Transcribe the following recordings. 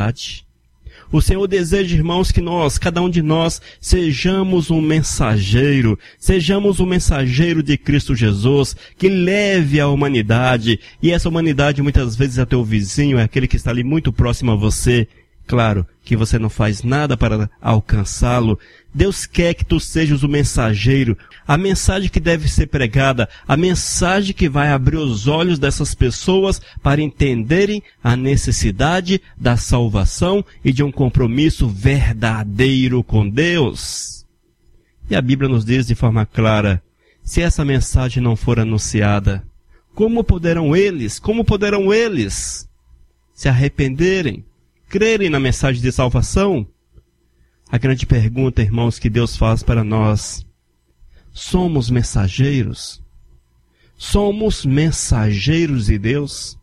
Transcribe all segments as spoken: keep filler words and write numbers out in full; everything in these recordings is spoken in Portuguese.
necessidade. O Senhor deseja, irmãos, que nós, cada um de nós, sejamos um mensageiro, sejamos um mensageiro de Cristo Jesus, que leve a humanidade, e essa humanidade muitas vezes é teu vizinho, é aquele que está ali muito próximo a você. Claro que você não faz nada para alcançá-lo. Deus quer que tu sejas o mensageiro, a mensagem que deve ser pregada, a mensagem que vai abrir os olhos dessas pessoas para entenderem a necessidade da salvação e de um compromisso verdadeiro com Deus. E a Bíblia nos diz de forma clara, se essa mensagem não for anunciada, como poderão eles, como poderão eles se arrependerem, crerem na mensagem de salvação? A grande pergunta, irmãos, que Deus faz para nós: somos mensageiros? Somos mensageiros de Deus?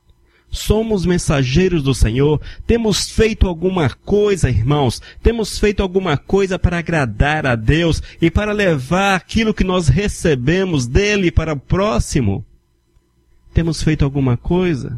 Somos mensageiros do Senhor? Temos feito alguma coisa, irmãos? Temos feito alguma coisa para agradar a Deus e para levar aquilo que nós recebemos dele para o próximo? Temos feito alguma coisa?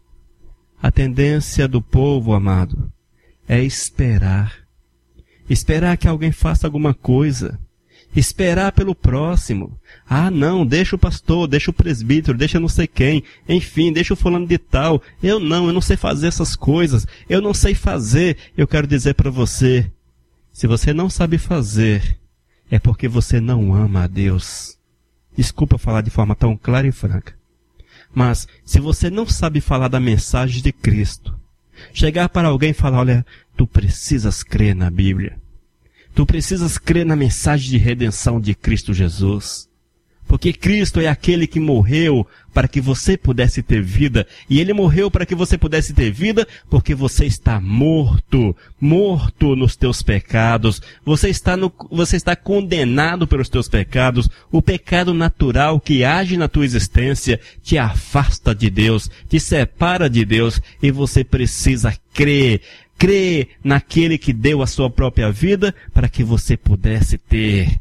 A tendência do povo, amado, é esperar. Esperar que alguém faça alguma coisa. Esperar pelo próximo. Ah, não, deixa o pastor, deixa o presbítero, deixa não sei quem. Enfim, deixa o fulano de tal. Eu não, eu não sei fazer essas coisas. Eu não sei fazer. Eu quero dizer para você, se você não sabe fazer, é porque você não ama a Deus. Desculpa falar de forma tão clara e franca. Mas, se você não sabe falar da mensagem de Cristo, chegar para alguém e falar, olha, tu precisas crer na Bíblia. Tu precisas crer na mensagem de redenção de Cristo Jesus. Porque Cristo é aquele que morreu para que você pudesse ter vida. E Ele morreu para que você pudesse ter vida porque você está morto. Morto nos teus pecados. Você está, no, você está condenado pelos teus pecados. O pecado natural que age na tua existência te afasta de Deus, te separa de Deus. E você precisa crer. Crer naquele que deu a sua própria vida para que você pudesse ter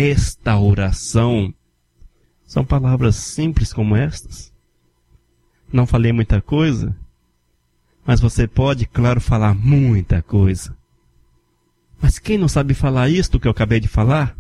restauração. São palavras simples como estas. Não falei muita coisa, mas você pode, claro, falar muita coisa. Mas quem não sabe falar isto que eu acabei de falar?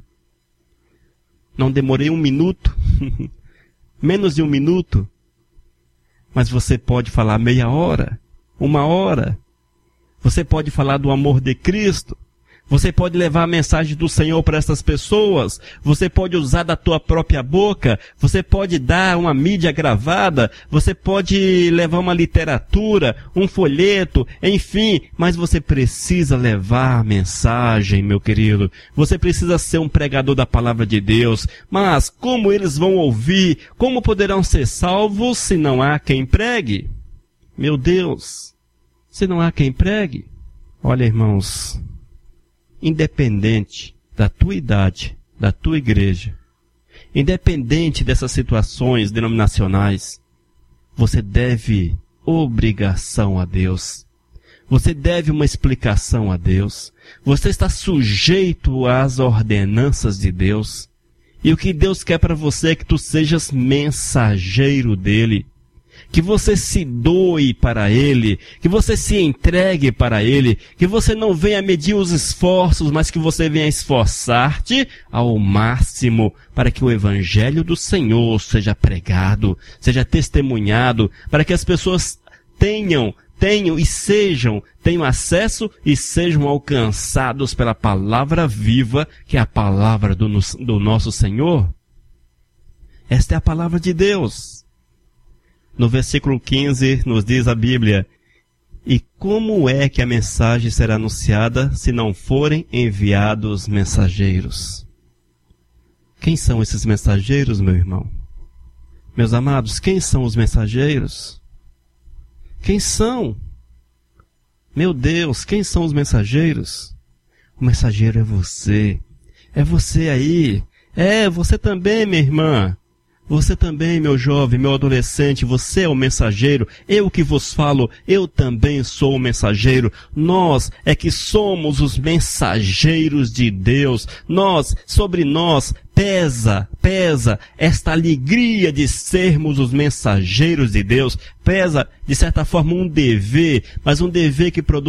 Não demorei um minuto, menos de um minuto, mas você pode falar meia hora, uma hora. Você pode falar do amor de Cristo. Você pode levar a mensagem do Senhor para essas pessoas. Você pode usar da tua própria boca. Você pode dar uma mídia gravada. Você pode levar uma literatura, um folheto, enfim. Mas você precisa levar a mensagem, meu querido. Você precisa ser um pregador da palavra de Deus. Mas como eles vão ouvir? Como poderão ser salvos se não há quem pregue? Meu Deus, se não há quem pregue. Olha, irmãos, independente da tua idade, da tua igreja, independente dessas situações denominacionais, você deve obrigação a Deus. Você deve uma explicação a Deus. Você está sujeito às ordenanças de Deus. E o que Deus quer para você é que tu sejas mensageiro dele. Que você se doe para Ele, que você se entregue para Ele, que você não venha medir os esforços, mas que você venha esforçar-te ao máximo para que o Evangelho do Senhor seja pregado, seja testemunhado, para que as pessoas tenham, tenham e sejam, tenham acesso e sejam alcançados pela palavra viva, que é a palavra do, do nosso Senhor. Esta é a palavra de Deus. No versículo quinze nos diz a Bíblia: e como é que a mensagem será anunciada se não forem enviados mensageiros? Quem são esses mensageiros, meu irmão? Meus amados, quem são os mensageiros? Quem são? Meu Deus, quem são os mensageiros? O mensageiro é você. É você aí. É, você também, minha irmã. Você também, meu jovem, meu adolescente, você é o mensageiro. Eu que vos falo, eu também sou o mensageiro. Nós é que somos os mensageiros de Deus. Nós, sobre nós, pesa, pesa esta alegria de sermos os mensageiros de Deus. Pesa, de certa forma, um dever, mas um dever que produz